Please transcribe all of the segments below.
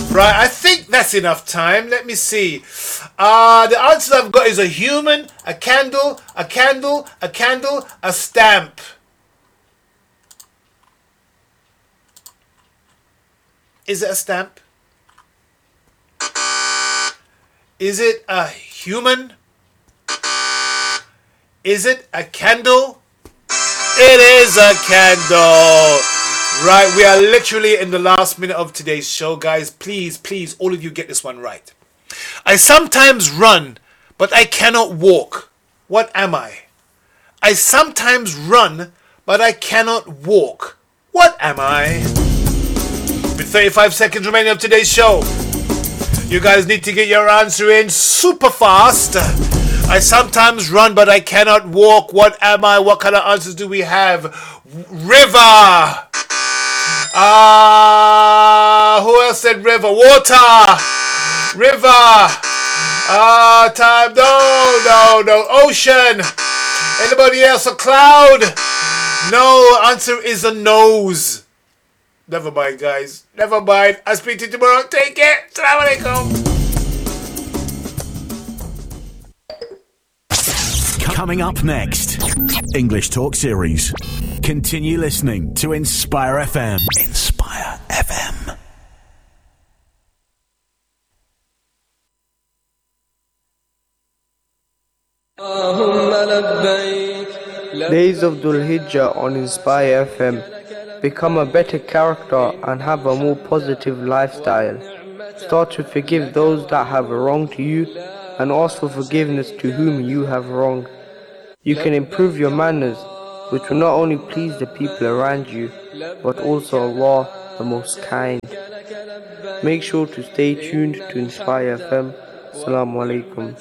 Right, I think that's enough time. Let me see. The answer I've got is a human, a candle, a candle, a candle, a stamp. Is it a stamp? Is it a human? Is it a candle? It is a candle. Right, we are literally in the last minute of today's show, guys. Please, please, all of you get this one right. I sometimes run, but I cannot walk. What am I? I sometimes run, but I cannot walk. What am I? With 35 seconds remaining of today's show, you guys need to get your answer in super fast. I sometimes run, but I cannot walk. What am I? What kind of answers do we have? River. Who else said river? Water. River. Time. No. Ocean. Anybody else? A cloud? No. Answer is a nose. Never mind, guys. Never mind. I'll speak to you tomorrow. Take care. Assalamu alaikum. Coming up next, English Talk Series. Continue listening to Inspire FM. Inspire FM. Days of Dhul Hijjah on Inspire FM. Become a better character and have a more positive lifestyle. Start to forgive those that have wronged you and ask for forgiveness to whom you have wronged. You can improve your manners, which will not only please the people around you, but also Allah, the Most Kind. Make sure to stay tuned to Inspire FM. Assalamu alaikum.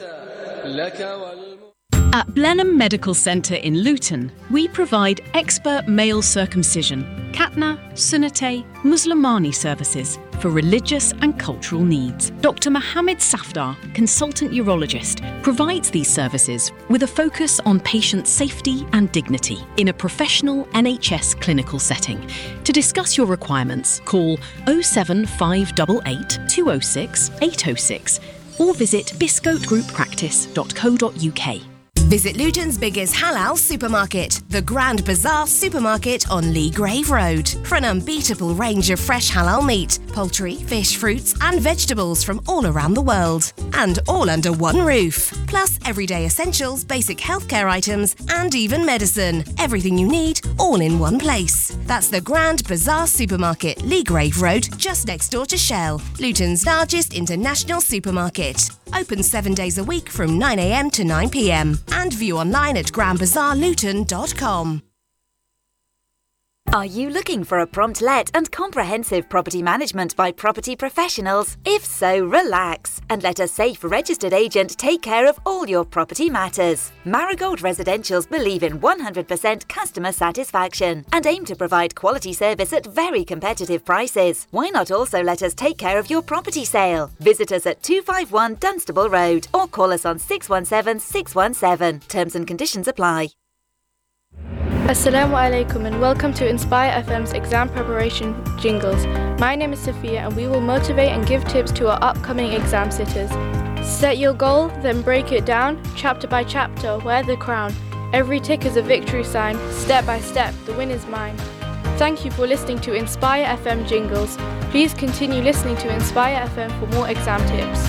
At Blenheim Medical Centre in Luton, we provide expert male circumcision, Khatna, Sunnate, Muslimani services for religious and cultural needs. Dr. Mohammed Safdar, consultant urologist, provides these services with a focus on patient safety and dignity in a professional NHS clinical setting. To discuss your requirements, call 07588 206 806 or visit biscotegrouppractice.co.uk. Visit Luton's biggest halal supermarket, the Grand Bazaar Supermarket on Lee Grave Road, for an unbeatable range of fresh halal meat, poultry, fish, fruits and vegetables from all around the world. And all under one roof. Plus everyday essentials, basic healthcare items and even medicine. Everything you need, all in one place. That's the Grand Bazaar Supermarket, Lee Grave Road, just next door to Shell, Luton's largest international supermarket. Open 7 days a week from 9 a.m. to 9 p.m. and view online at grandbazaarluton.com. Are you looking for a prompt let and comprehensive property management by property professionals? If so, relax and let a safe registered agent take care of all your property matters. Marigold Residentials believe in 100% customer satisfaction and aim to provide quality service at very competitive prices. Why not also let us take care of your property sale? Visit us at 251 Dunstable Road or call us on 617 617. Terms and conditions apply. Assalamu alaikum and welcome to Inspire FM's exam preparation jingles. My name is Sophia and we will motivate and give tips to our upcoming exam sitters. Set your goal, then break it down, chapter by chapter, wear the crown. Every tick is a victory sign, step by step, the win is mine. Thank you for listening to Inspire FM jingles. Please continue listening to Inspire FM for more exam tips.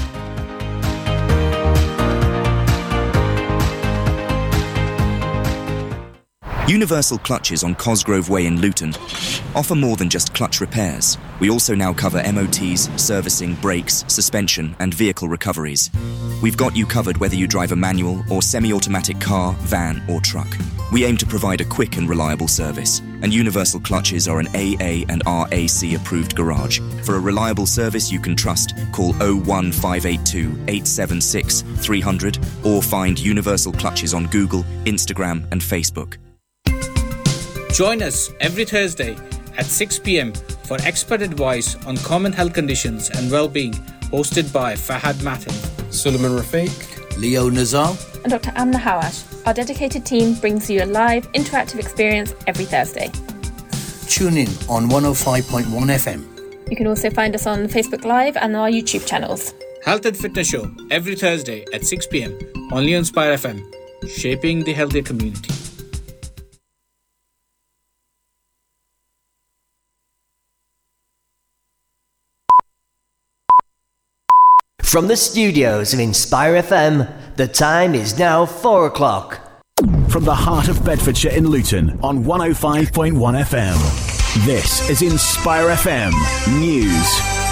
Universal Clutches on Cosgrove Way in Luton offer more than just clutch repairs. We also now cover MOTs, servicing, brakes, suspension and vehicle recoveries. We've got you covered whether you drive a manual or semi-automatic car, van or truck. We aim to provide a quick and reliable service, and Universal Clutches are an AA and RAC approved garage. For a reliable service you can trust, call 01582 876 300 or find Universal Clutches on Google, Instagram and Facebook. Join us every Thursday at 6 p.m. for expert advice on common health conditions and well-being, hosted by Fahad Matin, Suleiman Rafiq, Leo Nazar, and Dr. Amna Hawash. Our dedicated team brings you a live, interactive experience every Thursday. Tune in on 105.1 FM. You can also find us on Facebook Live and our YouTube channels. Health and Fitness Show every Thursday at 6 p.m. only on Inspire FM, shaping the healthier community. From the studios of Inspire FM, the time is now 4 o'clock. From the heart of Bedfordshire in Luton on 105.1 FM. This is Inspire FM News.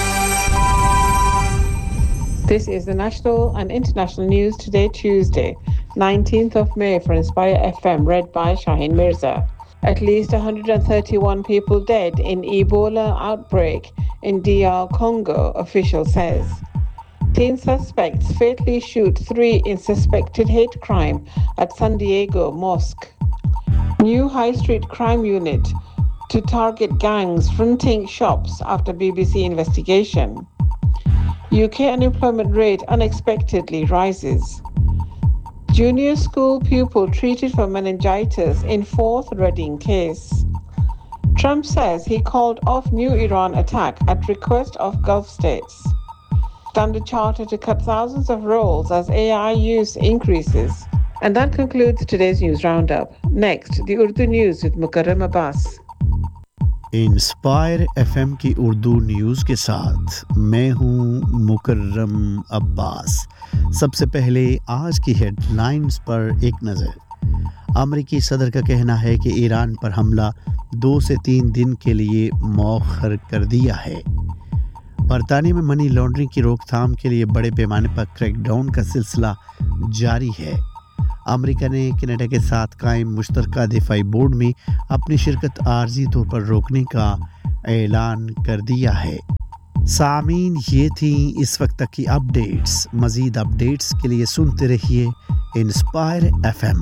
This is the national and international news today, Tuesday, 19th of May for Inspire FM, read by Shaheen Mirza. At least 131 people dead in Ebola outbreak in DR Congo, official says. 10 suspects fatally shoot 3 in suspected hate crime at San Diego Mosque. New High Street crime unit to target gangs fronting shops after BBC investigation. UK unemployment rate unexpectedly rises. Junior school pupil treated for meningitis in 4th Reading case. Trump says he called off new Iran attack at request of Gulf states. Standard Chartered to cut thousands of roles as AI use increases. And that concludes today's news roundup. Next, the Urdu news with Mukarram Abbas. Inspire FM की Urdu news के साथ मैं हूं मुकर्रम अब्बास। सबसे पहले आज की headlines पर एक नज़र। अमेरिकी सदर का कहना है कि ईरान पर हमला 2 से 3 दिन के लिए मौखर कर दिया है। बरतानिया में मनी लॉन्ड्रिंग की रोकथाम के लिए बड़े पैमाने पर क्रैकडाउन का सिलसिला जारी है। अमेरिका ने कनाडा के साथ कायम मुश्तरका दिफाई बोर्ड में अपनी शिरकत आर्जी तौर पर रोकने का ऐलान कर दिया है। सामीन, ये थी इस वक्त तक की अपडेट्स। मज़ीद अपडेट्स के लिए सुनते रहिए inspire FM.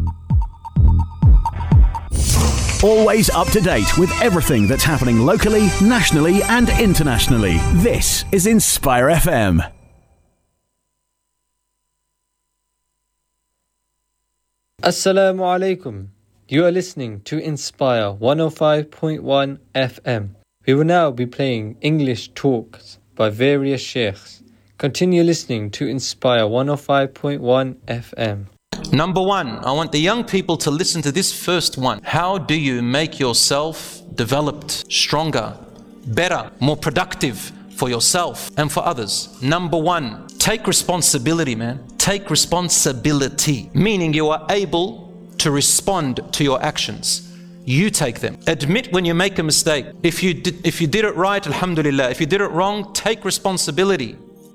Always up to date with everything that's happening locally, nationally and internationally. This is Inspire FM. Assalamu alaikum. You are listening to Inspire 105.1 FM. We will now be playing English talks by various sheikhs. Continue listening to Inspire 105.1 FM. Number 1, I want the young people to listen to this first one. How do you make yourself developed, stronger, better, more productive for yourself and for others? Number 1, take responsibility, man. Take responsibility, meaning you are able to respond to your actions. You take them. Admit when you make a mistake. If you did it right, alhamdulillah. If you did it wrong, take responsibility.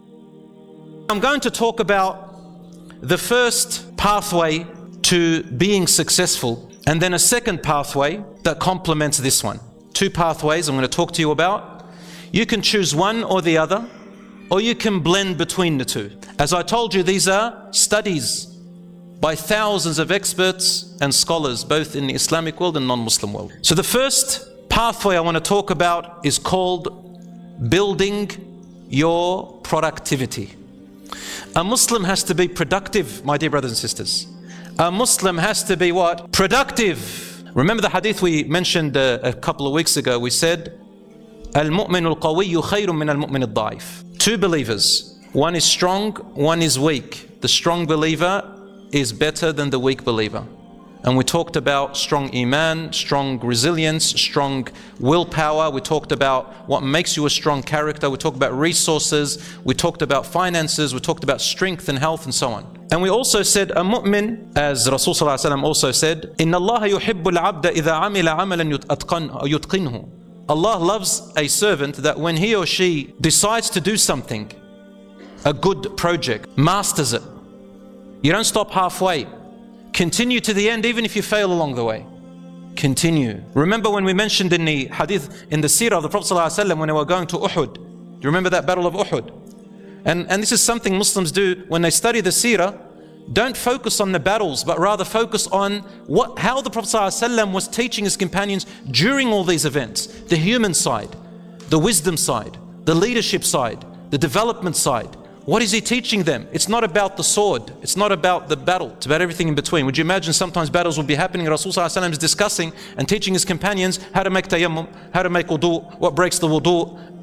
I'm going to talk about the first pathway to being successful, and then a second pathway that complements this one. 2 pathways I'm going to talk to you about. You can choose one or the other, or you can blend between the two. As I told you, these are studies by thousands of experts and scholars, both in the Islamic world and non-Muslim world. So the first pathway I want to talk about is called building your productivity. A Muslim has to be productive, my dear brothers and sisters. A Muslim has to be what? Productive. Remember the hadith we mentioned a couple of weeks ago. We said, Al-mu'min al-qawiyyu khayrun min al-mu'min al-da'if. 2 believers. One is strong, one is weak. The strong believer is better than the weak believer. And we talked about strong iman, strong resilience, strong willpower. We talked about what makes you a strong character. We talked about resources. We talked about finances. We talked about strength and health and so on. And we also said a mu'min, as Rasul Sallallahu Alaihi Wasallam also said, Inna Allah yuhibbu al-abda idha amila amalan yutqinhu. Allah loves a servant that when he or she decides to do something, a good project, masters it. You don't stop halfway. Continue to the end, even if you fail along the way. Continue. Remember when we mentioned in the hadith, in the seerah of the Prophet ﷺ, when they were going to Uhud. Do you remember that battle of Uhud? And this is something Muslims do when they study the seerah. Don't focus on the battles, but rather focus on how the Prophet ﷺ was teaching his companions during all these events. The human side, the wisdom side, the leadership side, the development side. What is he teaching them? It's not about the sword. It's not about the battle. It's about everything in between. Would you imagine sometimes battles would be happening, Rasul Sallallahu Alaihi Wasallam is discussing and teaching his companions how to make tayammum, how to make wudu, what breaks the wudu,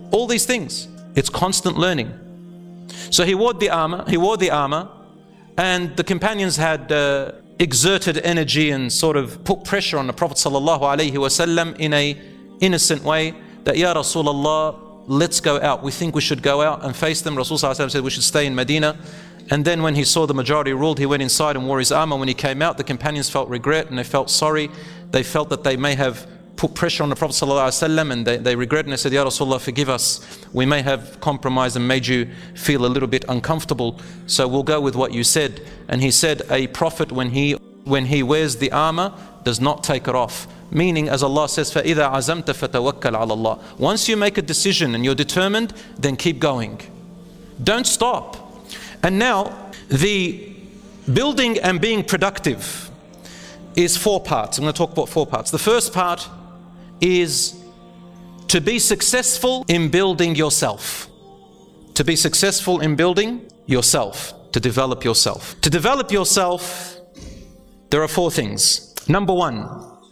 All these things. It's constant learning. So he wore the armor, and the companions had exerted energy and sort of put pressure on the Prophet ﷺ in a innocent way that, Ya Rasulullah, let's go out. We think we should go out and face them. Rasul ﷺ said we should stay in Medina. And then when he saw the majority ruled, he went inside and wore his armor. When he came out, the companions felt regret and they felt sorry. They felt that they may have put pressure on the Prophet ﷺ, and they regret, and they said, Ya Rasulullah, forgive us. We may have compromised and made you feel a little bit uncomfortable, so we'll go with what you said. And he said, a prophet, when he wears the armor, does not take it off. Meaning, as Allah says, فَإِذَا عَزَمْتَ فَتَوَكَّلْ عَلَى اللَّهِ. Once you make a decision and you're determined, then keep going. Don't stop. And now, the building and being productive is 4 parts. I'm going to talk about 4 parts. The first part is to be successful in building yourself. To be successful in building yourself. To develop yourself. To develop yourself, there are 4 things. Number one,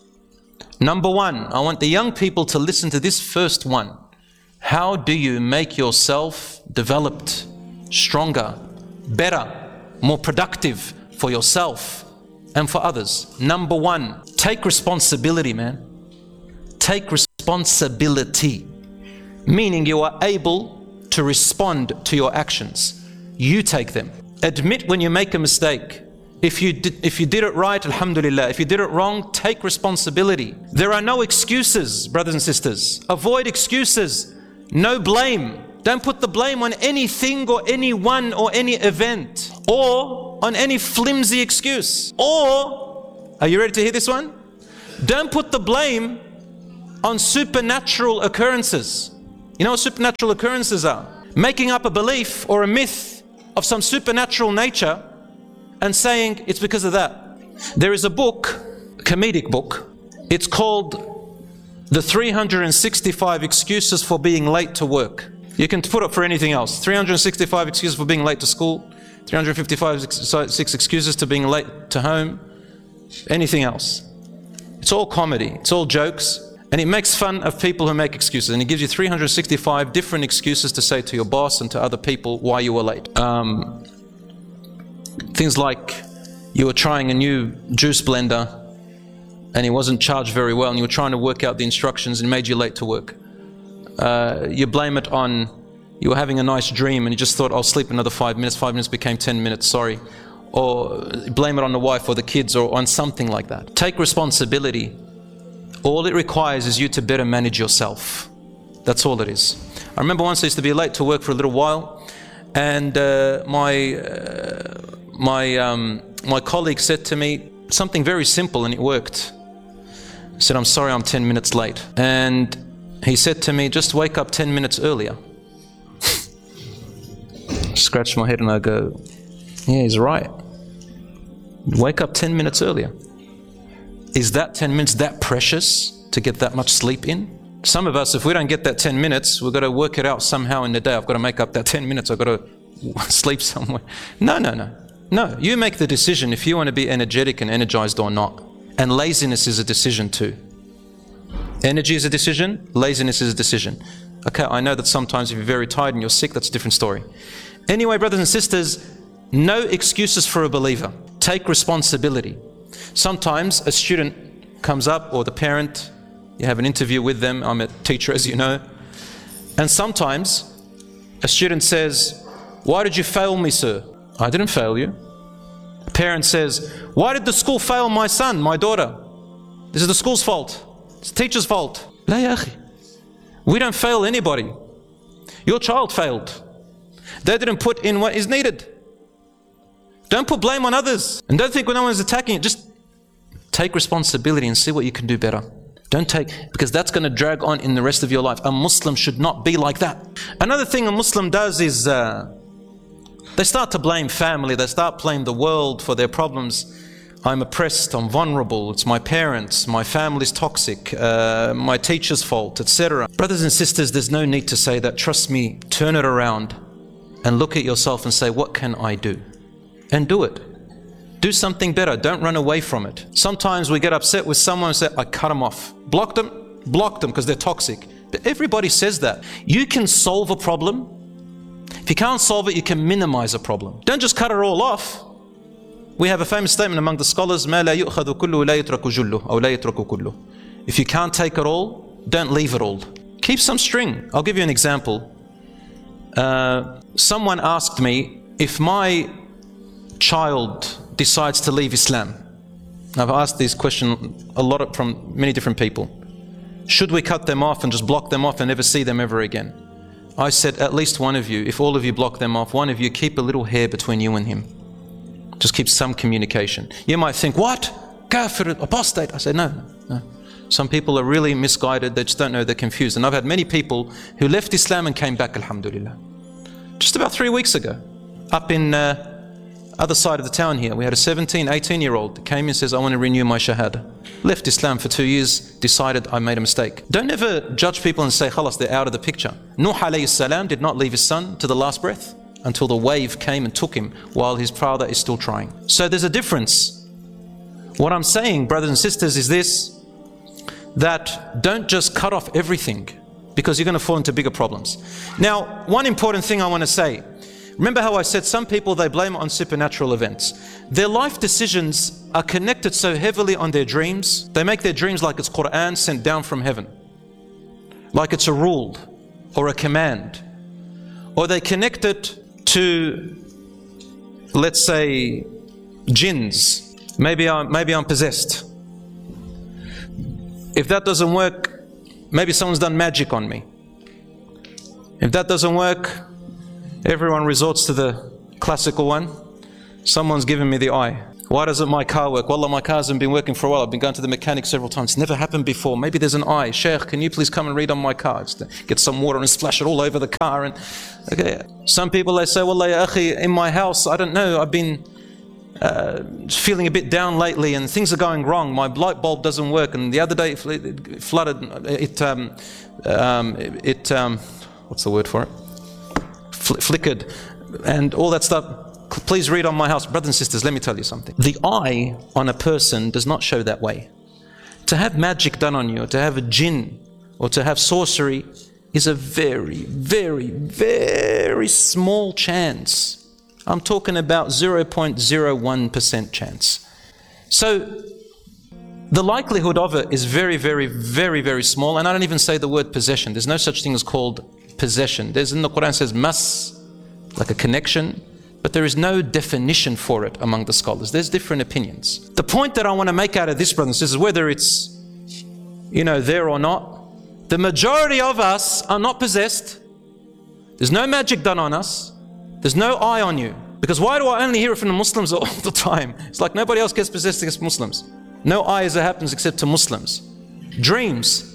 I want the young people to listen to this first one. How do you make yourself developed, stronger, better, more productive for yourself and for others? Number 1, take responsibility, man. Take responsibility. Meaning you are able to respond to your actions. You take them. Admit when you make a mistake. If you did it right, alhamdulillah. If you did it wrong, take responsibility. There are no excuses, brothers and sisters. Avoid excuses. No blame. Don't put the blame on anything or anyone or any event or on any flimsy excuse. Or, are you ready to hear this one? Don't put the blame on supernatural occurrences. You know what supernatural occurrences are? Making up a belief or a myth of some supernatural nature and saying it's because of that. There is a book, a comedic book. It's called The 365 Excuses for Being Late to Work. You can put it for anything else. 365 excuses for being late to school. 356 excuses to being late to home. Anything else. It's all comedy. It's all jokes. And it makes fun of people who make excuses. And it gives you 365 different excuses to say to your boss and to other people why you were late. Things like you were trying a new juice blender and it wasn't charged very well and you were trying to work out the instructions and it made you late to work. You blame it on you were having a nice dream and you just thought, I'll sleep another 5 minutes. 5 minutes became 10 minutes, sorry. Or blame it on the wife or the kids or on something like that. Take responsibility. All it requires is you to better manage yourself. That's all it is. I remember once I used to be late to work for a little while, and my colleague said to me something very simple, and it worked. He said, I'm sorry I'm 10 minutes late. And he said to me, just wake up 10 minutes earlier. Scratch my head and I go, yeah, he's right. Wake up 10 minutes earlier. Is that 10 minutes that precious to get that much sleep in? Some of us, if we don't get that 10 minutes, we've got to work it out somehow in the day. I've got to make up that 10 minutes. I've got to sleep somewhere. No, you make the decision if you want to be energetic and energized or not. And laziness is a decision too. Energy is a decision, laziness is a decision. Okay, I know that sometimes if you're very tired and you're sick, that's a different story. Anyway, brothers and sisters, no excuses for a believer. Take responsibility. Sometimes a student comes up, or the parent, you have an interview with them. I'm a teacher, as you know. And sometimes a student says, why did you fail me, sir? I didn't fail you. A parent says, why did the school fail my son, my daughter? This is the school's fault. It's the teacher's fault. La ya akhi. We don't fail anybody. Your child failed. They didn't put in what is needed. Don't put blame on others. And don't think when no one's attacking it, just take responsibility and see what you can do better. Don't take, because that's going to drag on in the rest of your life. A Muslim should not be like that. Another thing a Muslim does is they start to blame family. They start blaming the world for their problems. I'm oppressed, I'm vulnerable, it's my parents, my family's toxic, my teacher's fault, etc. Brothers and sisters, there's no need to say that. Trust me, turn it around and look at yourself and say, what can I do? And do it. Do something better. Don't run away from it. Sometimes we get upset with someone and say, I cut them off. Block them because they're toxic. But everybody says that. You can solve a problem. If you can't solve it, you can minimize a problem. Don't just cut it all off. We have a famous statement among the scholars, مَا لَا يُؤْخَذُ كُلُّهُ لَا يُتْرَكُ جُلُّهُ أو لَا يُتْرَكُ كُلُّهُ. If you can't take it all, don't leave it all. Keep some string. I'll give you an example. Someone asked me if my child decides to leave Islam. I've asked this question a lot from many different people. Should we cut them off and just block them off and never see them ever again? I said, at least one of you, if all of you block them off, one of you keep a little hair between you and him. Just keep some communication. You might think, what? Kafir, apostate. I said, no. Some people are really misguided. They just don't know. They're confused. And I've had many people who left Islam and came back, alhamdulillah. Just about 3 weeks ago, up in other side of the town here, we had a 17, 18-year-old that came and says, I want to renew my shahada. Left Islam for 2 years, decided I made a mistake. Don't ever judge people and say, khalas, they're out of the picture. Nuh alayhi salam did not leave his son to the last breath until the wave came and took him while his father is still trying. So there's a difference. What I'm saying, brothers and sisters, is this, that don't just cut off everything because you're going to fall into bigger problems. Now, one important thing I want to say, remember how I said some people, they blame it on supernatural events. Their life decisions are connected so heavily on their dreams. They make their dreams like it's Quran sent down from heaven, like it's a rule or a command. Or they connect it to, let's say, jinns. Maybe I'm possessed. If that doesn't work, maybe someone's done magic on me. If that doesn't work, everyone resorts to the classical one. Someone's given me the eye. Why doesn't my car work? Wallah, my car hasn't been working for a while. I've been going to the mechanic several times. It's never happened before. Maybe there's an eye. Sheikh, can you please come and read on my car? Just get some water and splash it all over the car. And okay. Some people, they say, Wallah, ya akhi, in my house, I don't know, I've been feeling a bit down lately and things are going wrong. My light bulb doesn't work. And the other day it flooded. What's the word for it? Flickered and all that stuff. Please read on my house. Brothers and sisters, let me tell you something. The eye on a person does not show that way. To have magic done on you, or to have a jinn, or to have sorcery is a very, very, very small chance. I'm talking about 0.01% chance. So the likelihood of it is very, very, very, very small. And I don't even say the word possession. There's no such thing as called possession. There's in the Quran says mas, like a connection, but there is no definition for it among the scholars. There's different opinions. The point that I want to make out of this, brothers and sisters, whether it's, there or not, the majority of us are not possessed. There's no magic done on us. There's no eye on you. Because why do I only hear it from the Muslims all the time? It's like nobody else gets possessed against Muslims. No eye as it happens except to Muslims. Dreams.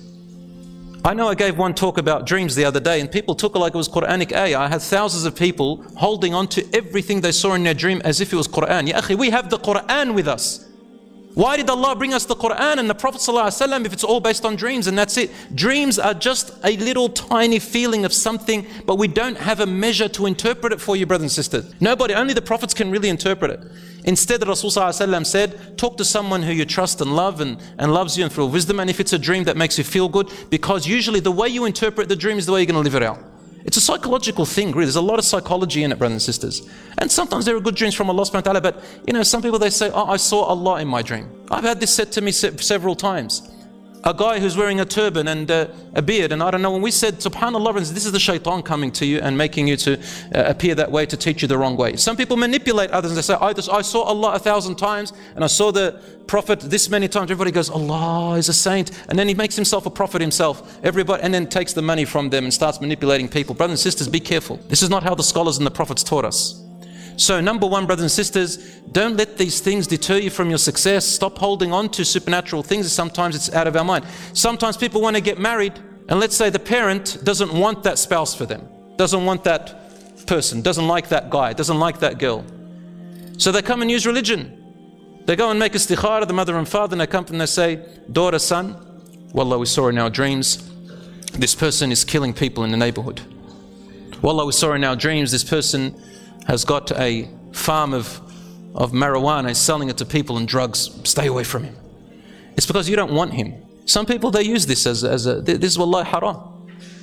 I know I gave one talk about dreams the other day and people took it like it was Quranic ayah. I had thousands of people holding on to everything they saw in their dream as if it was Quran. Ya akhi, we have the Quran with us. Why did Allah bring us the Quran and the Prophet ﷺ if it's all based on dreams and that's it? Dreams are just a little tiny feeling of something, but we don't have a measure to interpret it for you, brothers and sisters. Nobody, only the Prophets can really interpret it. Instead, the Rasul ﷺ said, talk to someone who you trust and love and loves you and full of wisdom, and if it's a dream that makes you feel good, because usually the way you interpret the dream is the way you're going to live it out. It's a psychological thing, really. There's a lot of psychology in it, brothers and sisters. And sometimes there are good dreams from Allah subhanahu wa ta'ala, but some people, they say, oh, I saw Allah in my dream. I've had this said to me several times. A guy who's wearing a turban and a beard, and I don't know, when we said, subhanAllah, this is the shaitan coming to you and making you to appear that way to teach you the wrong way. Some people manipulate others and they say, I saw Allah 1,000 times and I saw the Prophet this many times. Everybody goes, Allah is a saint. And then he makes himself a prophet himself. Everybody, and then takes the money from them and starts manipulating people. Brothers and sisters, be careful. This is not how the scholars and the prophets taught us. So number one, brothers and sisters, don't let these things deter you from your success. Stop holding on to supernatural things. Sometimes it's out of our mind. Sometimes people want to get married, and let's say the parent doesn't want that spouse for them, doesn't want that person, doesn't like that guy, doesn't like that girl. So they come and use religion. They go and make istikhara, the mother and father, and they come and they say, daughter, son, wallah, we saw in our dreams, this person is killing people in the neighborhood. Wallah, we saw in our dreams, this person has got a farm of marijuana, is selling it to people and drugs. Stay away from him. It's because you don't want him. Some people, they use this as this is wallahi haram.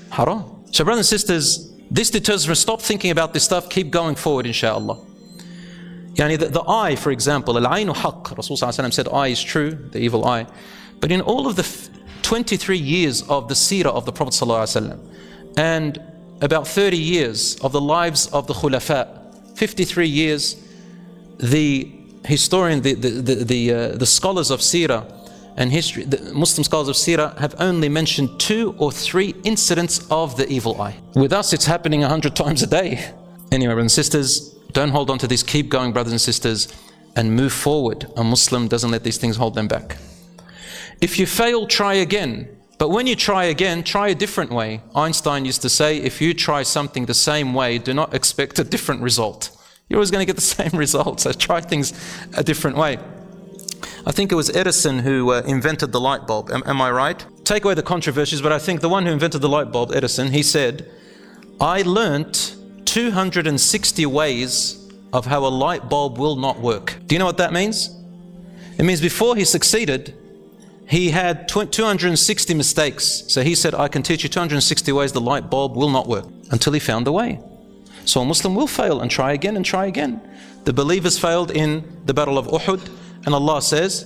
Haram. So brothers and sisters, this deters from stop thinking about this stuff, keep going forward inshallah. Yani the eye, for example, al-aynu haqq, Rasul said eye is true, the evil eye. But in all of the 23 years of the seerah of the Prophet and about 30 years of the lives of the khulafa, 53 years, the historian, the scholars of seerah and history, the Muslim scholars of seerah have only mentioned 2 or 3 incidents of the evil eye. With us it's happening 100 times a day. Anyway, brothers and sisters, don't hold on to this, keep going brothers and sisters, and move forward. A Muslim doesn't let these things hold them back. If you fail, try again. But when you try again, try a different way. Einstein used to say, if you try something the same way, do not expect a different result. You're always going to get the same result, so try things a different way. I think it was Edison who invented the light bulb. Am I right? Take away the controversies, but I think the one who invented the light bulb, Edison, he said, I learnt 260 ways of how a light bulb will not work. Do you know what that means? It means before he succeeded, he had 260 mistakes. So he said, I can teach you 260 ways the light bulb will not work, until he found the way. So a Muslim will fail and try again and try again. The believers failed in the Battle of Uhud, and Allah says,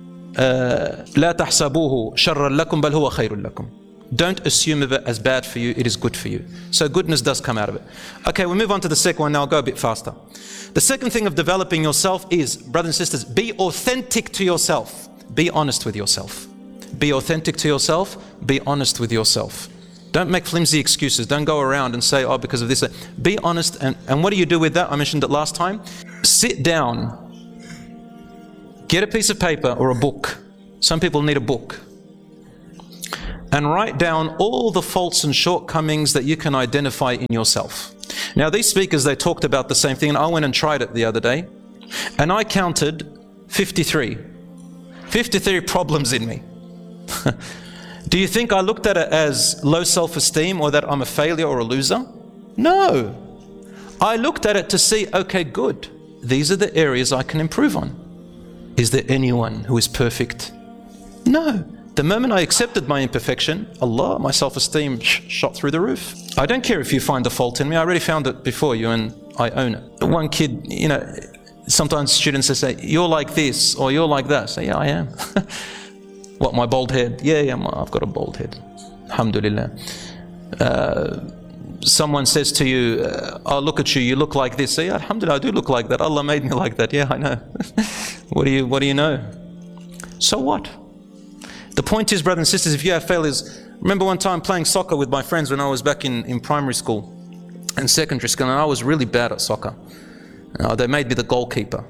لا تحسبوه شرا لكم بل هو خير لكم. Don't assume it as bad for you, it is good for you. So goodness does come out of it. Okay, we'll move on to the second one now. I'll go a bit faster. The second thing of developing yourself is, brothers and sisters, be authentic to yourself. Be honest with yourself. Be authentic to yourself. Be honest with yourself. Don't make flimsy excuses. Don't go around and say, oh, because of this. Be honest. And what do you do with that? I mentioned it last time. Sit down. Get a piece of paper or a book. Some people need a book. And write down all the faults and shortcomings that you can identify in yourself. Now these speakers, they talked about the same thing, and I went and tried it the other day, and I counted 53 problems in me. Do you think I looked at it as low self-esteem or that I'm a failure or a loser? No. I looked at it to see, okay, good, these are the areas I can improve on. Is there anyone who is perfect? No. The moment I accepted my imperfection, Allah, my self-esteem shot through the roof. I don't care if you find a fault in me. I already found it before you and I own it. One kid, you know, sometimes students say, you're like this or you're like that. I say, yeah, I am. What, my bald head? Yeah, I've got a bald head. Alhamdulillah. Someone says to you, oh, look at you, you look like this. Say, yeah, alhamdulillah, I do look like that. Allah made me like that. Yeah, I know. What do you know? So what? The point is, brothers and sisters, if you have failures, remember one time playing soccer with my friends when I was back in primary school and secondary school, and I was really bad at soccer. They made me the goalkeeper.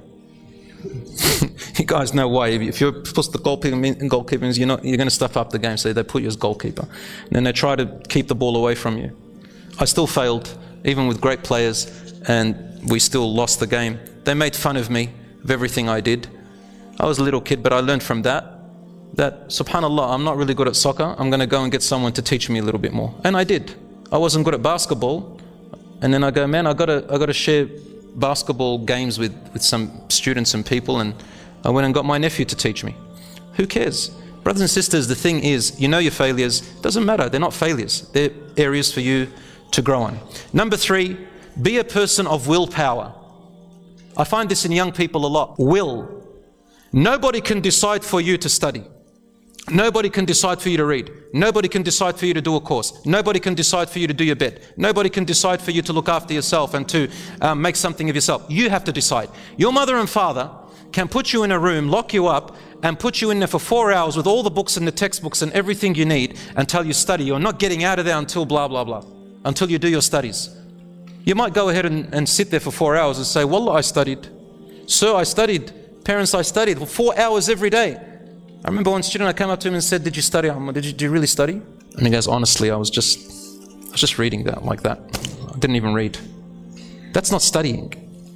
You guys know why. If you're supposed to goalkeeper means you're going to stuff up the game, so they put you as goalkeeper. And then they try to keep the ball away from you. I still failed, even with great players, and we still lost the game. They made fun of me, of everything I did. I was a little kid, but I learned from that subhanallah, I'm not really good at soccer. I'm going to go and get someone to teach me a little bit more. And I did. I wasn't good at basketball. And then I go, man, I got to share basketball games with some students and people, and I went and got my nephew to teach me. Who cares? Brothers and sisters, the thing is, you know your failures. Doesn't matter. They're not failures. They're areas for you to grow on. Number 3, be a person of willpower. I find this in young people a lot. Will. Nobody can decide for you to study. Nobody can decide for you to read. Nobody can decide for you to do a course. Nobody can decide for you to do your bed. Nobody can decide for you to look after yourself and to make something of yourself. You have to decide. Your mother and father can put you in a room, lock you up, and put you in there for 4 hours with all the books and the textbooks and everything you need and tell you study. You're not getting out of there until blah, blah, blah, until you do your studies. You might go ahead and sit there for 4 hours and say, Wallah, I studied. Sir, I studied. Parents, I studied. 4 hours every day. I remember one student, I came up to him and said, did you study? Did you really study? And he goes, honestly, I was just reading that like that. I didn't even read. That's not studying.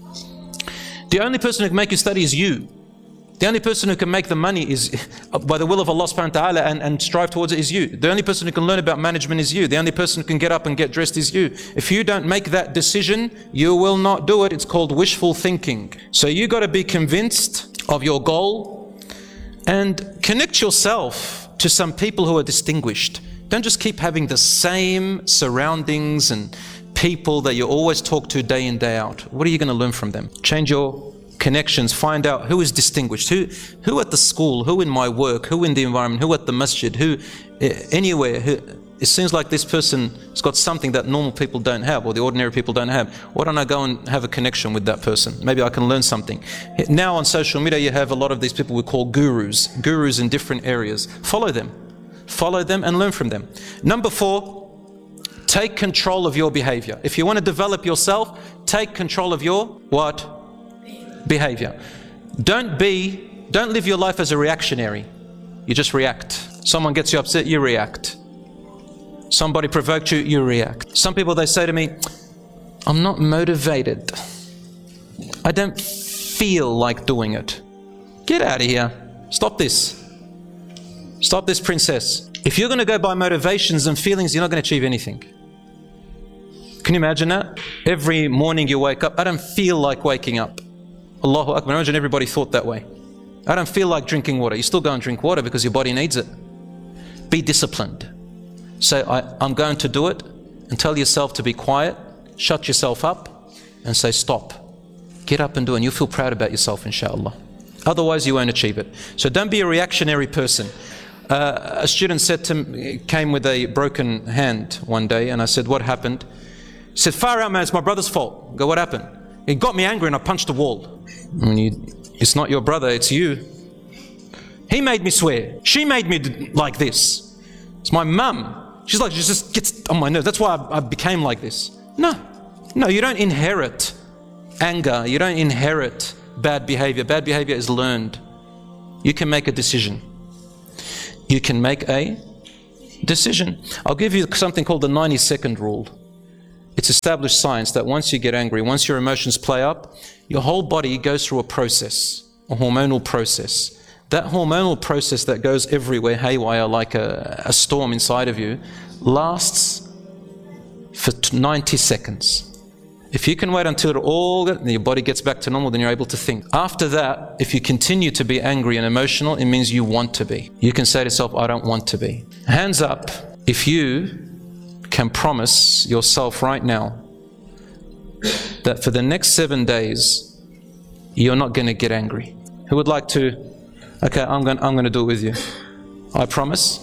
The only person who can make you study is you. The only person who can make the money is, by the will of Allah subhanahu wa ta'ala, and strive towards it is you. The only person who can learn about management is you. The only person who can get up and get dressed is you. If you don't make that decision, you will not do it. It's called wishful thinking. So you got to be convinced of your goal and connect yourself to some people who are distinguished. Don't just keep having the same surroundings and people that you always talk to day in, day out. What are you going to learn from them? Change your connections. Find out who is distinguished, who at the school, who in my work, who in the environment, who at the masjid, who anywhere. It seems like this person has got something that normal people don't have, or the ordinary people don't have. Why don't I go and have a connection with that person? Maybe I can learn something. Now on social media you have a lot of these people we call gurus in different areas. Follow them and learn from them. Number 4, take control of your behavior. If you want to develop yourself, take control of your what? Behavior. Don't live your life as a reactionary. You just react. Someone gets you upset, you react. Somebody provoked you, you react. Some people, they say to me, I'm not motivated. I don't feel like doing it. Get out of here. Stop this. Stop this, princess. If you're going to go by motivations and feelings, you're not going to achieve anything. Can you imagine that? Every morning you wake up, I don't feel like waking up. Allahu Akbar. Imagine everybody thought that way. I don't feel like drinking water. You still go and drink water because your body needs it. Be disciplined. Say, I'm going to do it, and tell yourself to be quiet. Shut yourself up and say, stop. Get up and do it, and you'll feel proud about yourself, inshallah. Otherwise, you won't achieve it. So don't be a reactionary person. A student came with a broken hand one day, and I said, what happened? He said, far out, man, it's my brother's fault. I go, what happened? He got me angry and I punched the wall. It's not your brother, it's you. He made me swear. She made me like this. It's my mum. She just gets on my nerves. That's why I became like this. No, you don't inherit anger. You don't inherit bad behavior. Bad behavior is learned. You can make a decision. You can make a decision. I'll give you something called the 90-second rule. It's established science that once you get angry, once your emotions play up, your whole body goes through a process, a hormonal process. That hormonal process that goes everywhere haywire like a storm inside of you lasts for 90 seconds. If you can wait until your body gets back to normal, then you're able to think. After that, if you continue to be angry and emotional, it means you want to be. You can say to yourself, I don't want to be. Hands up if you can promise yourself right now that for the next 7 days, you're not going to get angry. Who would like to? Okay, I'm going to do it with you. I promise.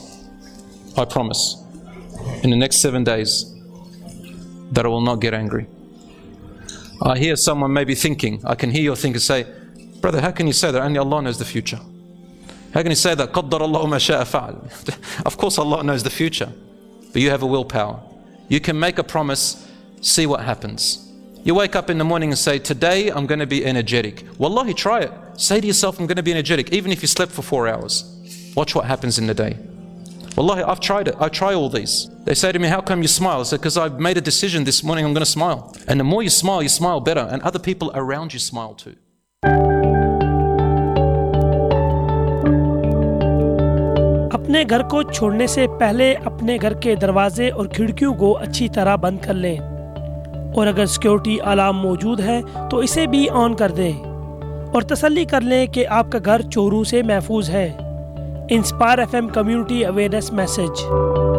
In the next 7 days that I will not get angry. I hear someone maybe thinking, I can hear your thinker say, brother, how can you say that? Only Allah knows the future. How can you say that? قَدَّرَ اللَّهُ مَا شَاءَ فَعَلَ. Of course Allah knows the future, but you have a willpower. You can make a promise, see what happens. You wake up in the morning and say, today I'm going to be energetic. Wallahi, try it. Say to yourself, I'm going to be energetic, even if you slept for 4 hours. Watch what happens in the day. Wallahi, I've tried it. I try all these. They say to me, how come you smile? I said, because I've made a decision this morning I'm going to smile. And the more you smile better. And other people around you smile too. अपने घर को छोड़ने से पहले अपने घर के दरवाजे और खिड़कियों को अच्छी तरह बंद कर लें और अगर सिक्योरिटी अलार्म मौजूद है तो इसे भी ऑन कर दें और तसल्ली कर लें कि आपका घर चोरों से महफूज है। Inspire FM community awareness message.